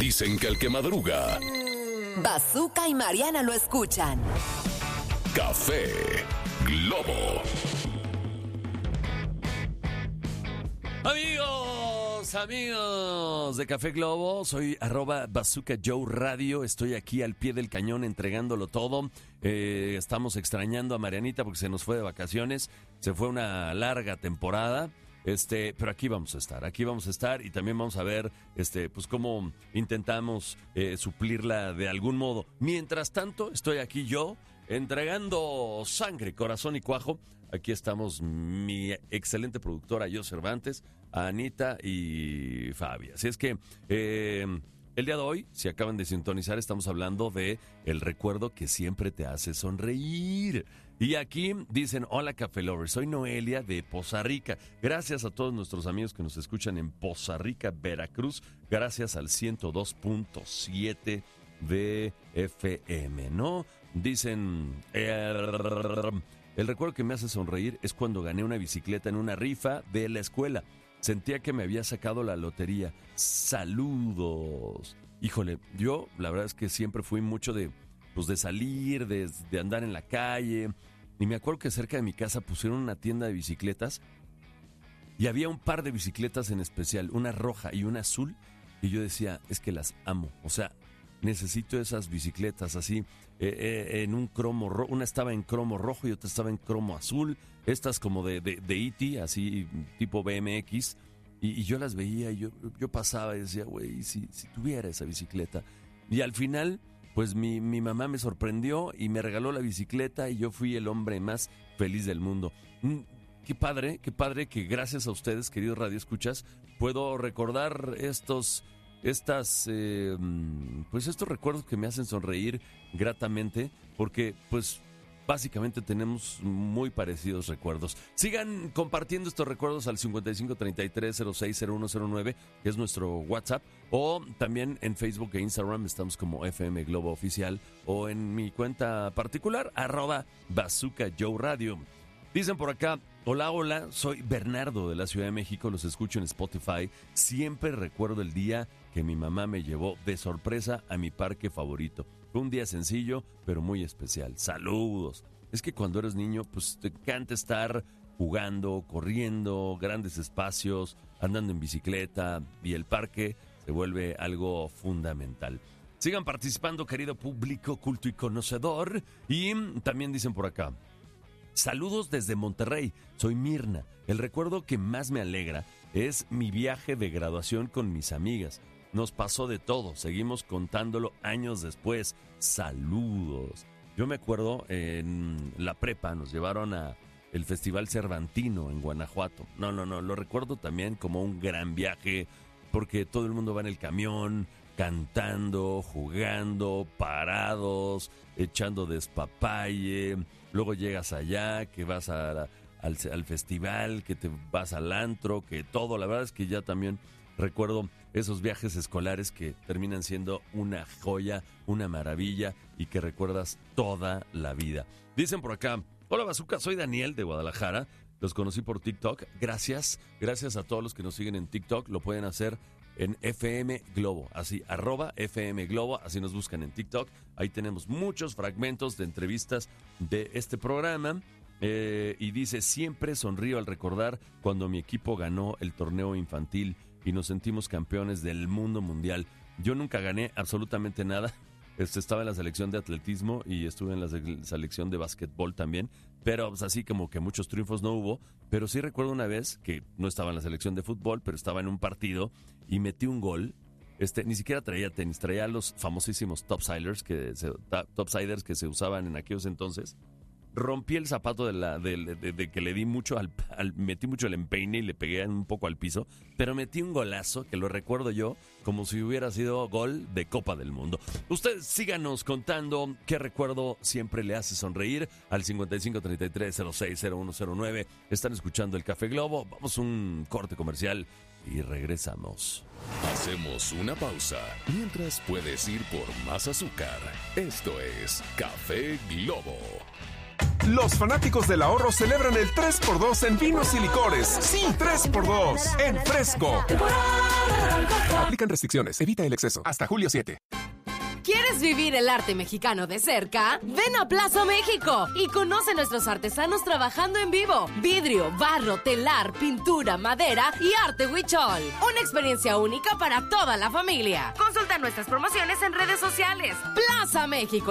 Dicen que el que madruga... Bazooka y Mariana lo escuchan. Café Globo. Amigos de Café Globo, soy @Bazooka Joe Radio, estoy aquí al pie del cañón entregándolo todo. Estamos extrañando a Marianita porque se nos fue de vacaciones, se fue una larga temporada. Pero aquí vamos a estar y también vamos a ver pues cómo intentamos suplirla de algún modo. Mientras tanto, estoy aquí yo entregando sangre, corazón y cuajo. Aquí estamos mi excelente productora Yo Cervantes, Anita y Fabi. Así es que el día de hoy, si acaban de sintonizar, estamos hablando de el recuerdo que siempre te hace sonreír. Y aquí dicen, hola Café Lovers, soy Noelia de Poza Rica. Gracias a todos nuestros amigos que nos escuchan en Poza Rica, Veracruz. Gracias al 102.7 de FM, ¿no? Dicen, el recuerdo que me hace sonreír es cuando gané una bicicleta en una rifa de la escuela. Sentía que me había sacado la lotería. ¡Saludos! Híjole, yo la verdad es que siempre fui mucho de salir, de andar en la calle. Y me acuerdo que cerca de mi casa pusieron una tienda de bicicletas y había un par de bicicletas en especial, una roja y una azul. Y yo decía, es que las amo. O sea, necesito esas bicicletas así, en un cromo rojo. Una estaba en cromo rojo y otra estaba en cromo azul. Estas como de E.T., así tipo BMX. Y yo las veía y yo pasaba y decía, güey, si tuviera esa bicicleta. Y al final, pues mi mamá me sorprendió y me regaló la bicicleta y yo fui el hombre más feliz del mundo. Qué padre que gracias a ustedes, queridos radioescuchas, puedo recordar estos recuerdos que me hacen sonreír gratamente, porque pues básicamente tenemos muy parecidos recuerdos. Sigan compartiendo estos recuerdos al 5533060109, que es nuestro WhatsApp, o también en Facebook e Instagram estamos como FM Globo Oficial, o en mi cuenta particular, @Bazooka Joe Radio. Dicen por acá, hola, soy Bernardo de la Ciudad de México, los escucho en Spotify. Siempre recuerdo el día que mi mamá me llevó de sorpresa a mi parque favorito. Fue un día sencillo, pero muy especial. ¡Saludos! Es que cuando eres niño, pues te encanta estar jugando, corriendo, grandes espacios, andando en bicicleta, y el parque se vuelve algo fundamental. Sigan participando, querido público culto y conocedor. Y también dicen por acá, saludos desde Monterrey, soy Mirna. El recuerdo que más me alegra es mi viaje de graduación con mis amigas. Nos pasó de todo, seguimos contándolo años después. Saludos. Yo me acuerdo, en la prepa nos llevaron a el Festival Cervantino en Guanajuato. No, lo recuerdo también como un gran viaje, porque todo el mundo va en el camión, cantando, jugando, parados, echando despapalle. Luego llegas allá, que vas al festival, que te vas al antro, que todo. La verdad es que ya también recuerdo esos viajes escolares que terminan siendo una joya, una maravilla y que recuerdas toda la vida. Dicen por acá, hola Bazooka, soy Daniel de Guadalajara. Los conocí por TikTok. Gracias a todos los que nos siguen en TikTok. Lo pueden hacer en FM Globo, así, @FM Globo, así nos buscan en TikTok. Ahí tenemos muchos fragmentos de entrevistas de este programa. Y dice, siempre sonrío al recordar cuando mi equipo ganó el torneo infantil y nos sentimos campeones del mundo mundial. Yo nunca gané absolutamente nada. Estaba en la selección de atletismo y estuve en la selección de básquetbol también, pero pues, así como que muchos triunfos no hubo. Pero sí recuerdo una vez que no estaba en la selección de fútbol, pero estaba en un partido y metí un gol. Ni siquiera traía tenis, traía los famosísimos topsiders que se usaban en aquellos entonces. Rompí el zapato de que le di mucho metí mucho el empeine y le pegué un poco al piso, pero metí un golazo que lo recuerdo yo como si hubiera sido gol de Copa del Mundo. Ustedes síganos contando qué recuerdo siempre le hace sonreír al 5533060109. Están escuchando el Café Globo. Vamos a un corte comercial y regresamos. Hacemos una pausa. Mientras puedes ir por más azúcar. Esto es Café Globo. Los fanáticos del ahorro celebran el 3x2 en vinos y licores. Sí, 3x2 en Fresco. Aplican restricciones. Evita el exceso. Hasta julio 7. ¿Quieres vivir el arte mexicano de cerca? Ven a Plaza México y conoce a nuestros artesanos trabajando en vivo. Vidrio, barro, telar, pintura, madera y arte huichol. Una experiencia única para toda la familia. Consulta nuestras promociones en redes sociales. Plaza México.